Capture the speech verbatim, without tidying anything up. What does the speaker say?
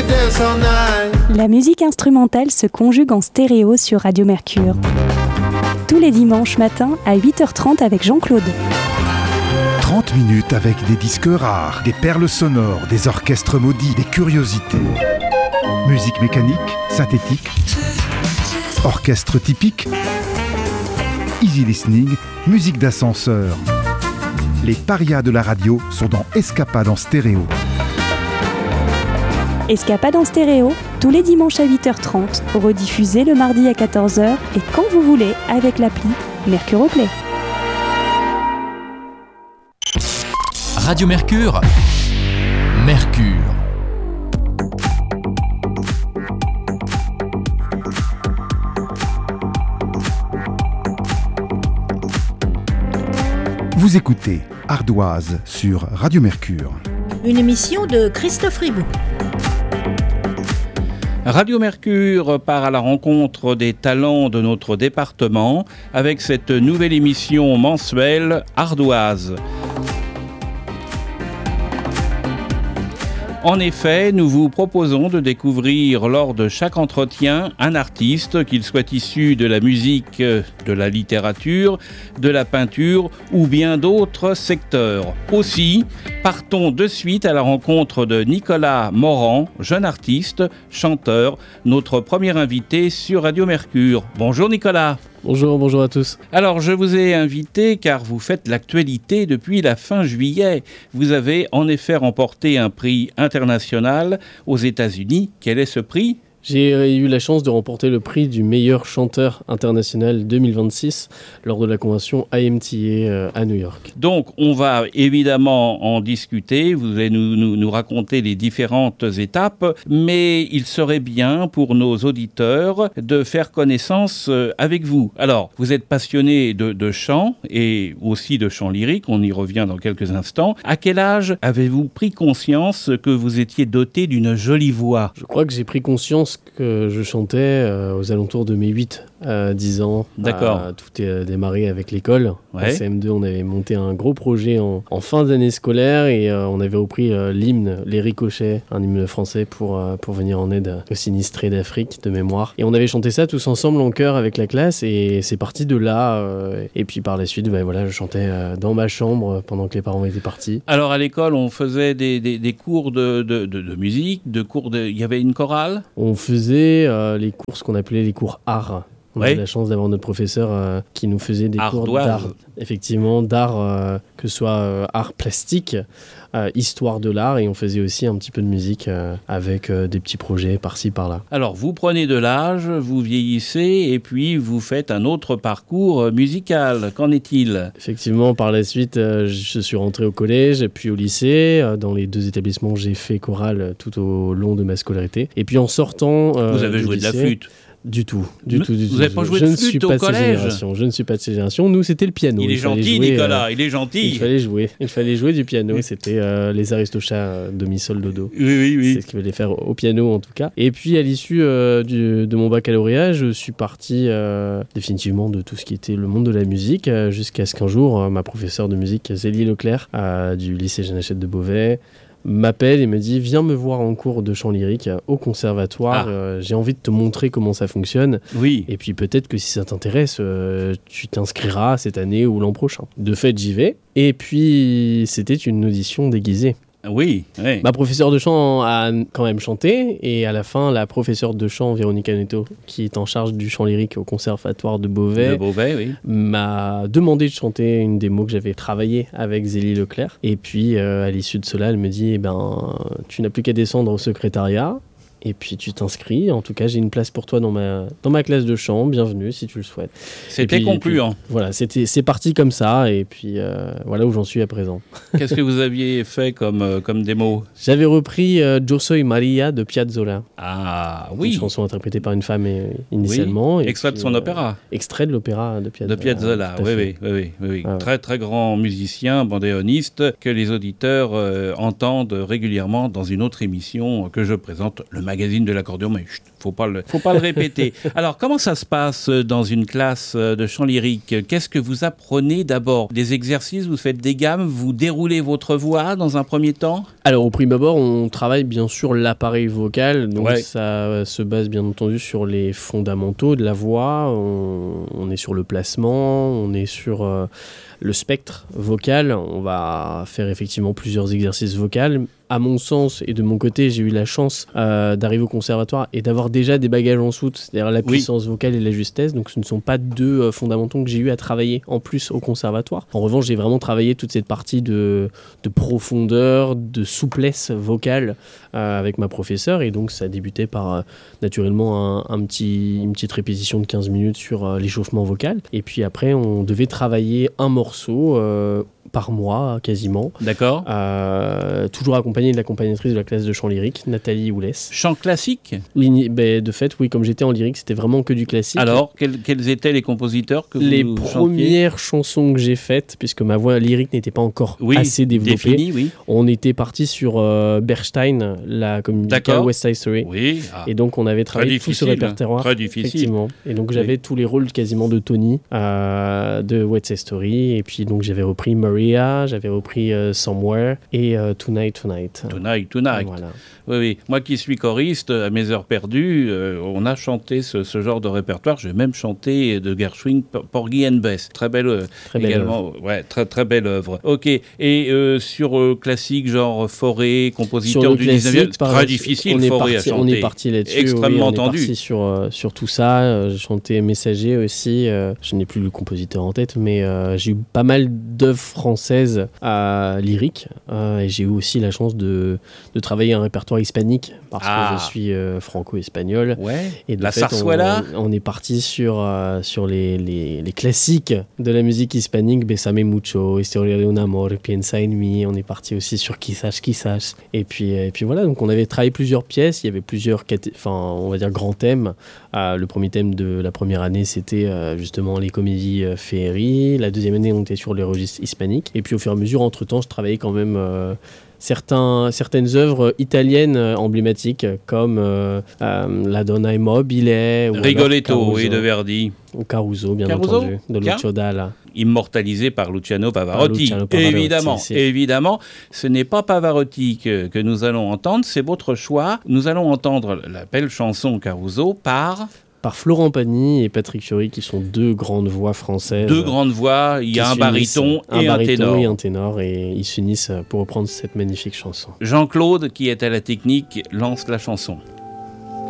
day so nice. La musique instrumentale se conjugue en stéréo sur Radio Mercure. Tous les dimanches matins à huit heures trente avec Jean-Claude. trente minutes avec des disques rares, des perles sonores, des orchestres maudits, des curiosités. Musique mécanique, synthétique, orchestre typique, easy listening, musique d'ascenseur. Les parias de la radio sont dans Escapade en stéréo. Escapade en stéréo, tous les dimanches à huit heures trente, rediffusé le mardi à quatorze heures et quand vous voulez avec l'appli Mercure au Play. Radio Mercure, Mercure. Vous écoutez Ardoise sur Radio Mercure. Une émission de Christophe Ribou. Radio Mercure part à la rencontre des talents de notre département avec cette nouvelle émission mensuelle Ardoise. En effet, nous vous proposons de découvrir lors de chaque entretien un artiste, qu'il soit issu de la musique, de la littérature, de la peinture ou bien d'autres secteurs. Aussi, partons de suite à la rencontre de Nicolas Morand, jeune artiste, chanteur, notre premier invité sur Radio Mercure. Bonjour Nicolas. Bonjour, bonjour à tous. Alors, je vous ai invité car vous faites l'actualité depuis la fin juillet. Vous avez en effet remporté un prix international aux États-Unis. Quel est ce prix ? J'ai eu la chance de remporter le prix du meilleur chanteur international deux mille vingt-six lors de la convention I M T A à New York. Donc, on va évidemment en discuter. Vous allez nous, nous, nous raconter les différentes étapes. Mais il serait bien pour nos auditeurs de faire connaissance avec vous. Alors, vous êtes passionné de, de chant et aussi de chant lyrique. On y revient dans quelques instants. À quel âge avez-vous pris conscience que vous étiez doté d'une jolie voix ? Je crois que j'ai pris conscience que je chantais euh, aux alentours de mes huit à dix ans. D'accord. Euh, tout est démarré avec l'école. Ouais. En C M deux, on avait monté un gros projet en, en fin d'année scolaire et euh, on avait repris euh, l'hymne Les Ricochets, un hymne français pour, euh, pour venir en aide aux sinistrés d'Afrique de mémoire. Et on avait chanté ça tous ensemble en chœur avec la classe et c'est parti de là. Euh, et puis par la suite, bah, voilà, je chantais euh, dans ma chambre pendant que les parents étaient partis. Alors à l'école, on faisait des, des, des cours de, de, de, de musique, de cours de... il y avait une chorale ? On faisait euh, les cours, ce qu'on appelait les cours art. On ouais. avait la chance d'avoir notre professeur euh, qui nous faisait des Ardoise. cours d'art. Effectivement, d'art, euh, que ce soit euh, art plastique, euh, histoire de l'art, et on faisait aussi un petit peu de musique euh, avec euh, des petits projets par-ci, par-là. Alors, vous prenez de l'âge, vous vieillissez, et puis vous faites un autre parcours musical. Qu'en est-il ? Effectivement, par la suite, euh, je suis rentré au collège, puis au lycée. Euh, dans les deux établissements, j'ai fait chorale tout au long de ma scolarité. Et puis en sortant... Euh, vous avez joué lycée, de la flûte ? Du tout, du Mais tout, du vous tout. n'avez pas joué je de ne flûte suis au pas de ces collège ? générations. Je ne suis pas de ces générations. Nous, c'était le piano. Il est il gentil, jouer, Nicolas, euh, il est gentil. Il fallait jouer. Il fallait jouer du piano. C'était euh, les Aristochats euh, do mi sol do do. Oui, oui, oui. C'est ce qu'il fallait faire au piano, en tout cas. Et puis, à l'issue euh, du, de mon baccalauréat, je suis parti euh, définitivement de tout ce qui était le monde de la musique, euh, jusqu'à ce qu'un jour, euh, ma professeure de musique, Zélie Leclerc, euh, du lycée Jeanne Hachette de Beauvais, m'appelle et me dit « Viens me voir en cours de chant lyrique au conservatoire. Ah. Euh, j'ai envie de te montrer comment ça fonctionne. Oui. Et puis peut-être que si ça t'intéresse, euh, tu t'inscriras cette année ou l'an prochain. » De fait, j'y vais. Et puis, c'était une audition déguisée. Oui, oui. Ma professeure de chant a quand même chanté, et à la fin, la professeure de chant, Véronique Aneto, qui est en charge du chant lyrique au conservatoire de Beauvais, de Beauvais oui. m'a demandé de chanter une démo que j'avais travaillée avec Zélie Leclerc. Et puis, euh, à l'issue de cela, elle me dit eh ben, « Tu n'as plus qu'à descendre au secrétariat. » Et puis tu t'inscris, en tout cas j'ai une place pour toi dans ma, dans ma classe de chant, bienvenue si tu le souhaites. C'était puis, concluant. Puis, voilà, c'était, c'est parti comme ça, et puis euh, voilà où j'en suis à présent. Qu'est-ce que vous aviez fait comme, euh, comme démo ? J'avais repris euh, Yo Soy Maria de Piazzolla. Ah oui. Une chanson interprétée par une femme euh, initialement. Oui. Et extrait puis, de son euh, opéra. Extrait de l'opéra de Piazzolla. De Piazzolla, oui, oui, oui, oui, oui. Ah, très très grand musicien, bandéoniste, que les auditeurs euh, entendent régulièrement dans une autre émission que je présente, le magazine. magazine de l'accordéon, mais chut, faut pas le, faut pas le répéter. Alors, comment ça se passe dans une classe de chant lyrique? Qu'est-ce que vous apprenez d'abord? Des exercices, vous faites des gammes, vous déroulez votre voix dans un premier temps? Alors, au prime abord, on travaille bien sûr l'appareil vocal, donc ouais. ça se base bien entendu sur les fondamentaux de la voix. On, on est sur le placement, on est sur euh, le spectre vocal. On va faire effectivement plusieurs exercices vocaux. À mon sens et de mon côté, j'ai eu la chance euh, d'arriver au conservatoire et d'avoir déjà des bagages en soute, c'est-à-dire la puissance oui. vocale et la justesse. Donc ce ne sont pas deux euh, fondamentaux que j'ai eu à travailler en plus au conservatoire. En revanche, j'ai vraiment travaillé toute cette partie de, de profondeur, de souplesse vocale euh, avec ma professeure. Et donc ça débutait par euh, naturellement un, un petit, une petite répétition de quinze minutes sur euh, l'échauffement vocal. Et puis après, on devait travailler un morceau euh, par mois quasiment. D'accord. Euh, toujours accompagné de l'accompagnatrice de la classe de chant lyrique, Nathalie Oulès. Chant classique? Ligné, ben, de fait, oui, comme j'étais en lyrique, c'était vraiment que du classique. Alors, quels, quels étaient les compositeurs que les vous Les chantiez? premières chansons que j'ai faites, puisque ma voix lyrique n'était pas encore oui, assez développée, définie, oui. on était parti sur euh, Bernstein, la comédie musicale West Side Story. Oui. Ah. Et donc, on avait travaillé tout ce répertoire. Très difficile. Effectivement. Et donc, j'avais oui. tous les rôles quasiment de Tony, euh, de West Side Story. Et puis, donc, j'avais repris Maria, j'avais repris euh, Somewhere et euh, Tonight, Tonight. Tonight, Tonight. Voilà. Oui, oui. Moi qui suis choriste, à mes heures perdues, euh, on a chanté ce, ce genre de répertoire. J'ai même chanté de Gershwin Porgy and Bess. Très belle œuvre. Très belle également. œuvre. Ouais, très, très belle œuvre. Ok. Et euh, sur euh, classique, genre Fauré, compositeur du dix-neuvième, très difficile, Fauré à chanter. On est parti là-dessus. Extrêmement oui, on tendu. On est parti sur, euh, sur tout ça. Euh, j'ai chanté Messager aussi. Euh, je n'ai plus le compositeur en tête, mais euh, j'ai eu pas mal d'œuvres françaises à lyrique. Euh, et j'ai eu aussi la chance de, de travailler un répertoire hispanique parce ah. que je suis euh, franco-espagnol. Ouais. Et de la fait, zarzuela. On, on est parti sur, euh, sur les, les, les classiques de la musique hispanique. Besame mucho, Historia de un amor, Piensa en mí. On est parti aussi sur Quizás, Quizás. Et puis, et puis voilà, donc on avait travaillé plusieurs pièces. Il y avait plusieurs, enfin, on va dire, grands thèmes. Euh, le premier thème de la première année, c'était euh, justement les comédies euh, féeries. La deuxième année, on était sur les registres hispaniques. Et puis au fur et à mesure, entre-temps, je travaillais quand même euh, certains, certaines œuvres italiennes euh, emblématiques, comme euh, euh, La Donna è mobile, ou Rigoletto, oui, de Verdi. Ou Caruso, bien Caruso, entendu, de Lucio Dalla. Immortalisé par Luciano Pavarotti. Par Luciano Pavarotti évidemment, si. évidemment, ce n'est pas Pavarotti que, que nous allons entendre, c'est votre choix. Nous allons entendre la belle chanson Caruso par... par Florent Pagny et Patrick Fiori, qui sont deux grandes voix françaises. Deux grandes voix, il y a un baryton et un, un ténor. et un ténor, et ils s'unissent pour reprendre cette magnifique chanson. Jean-Claude, qui est à la technique, lance la chanson.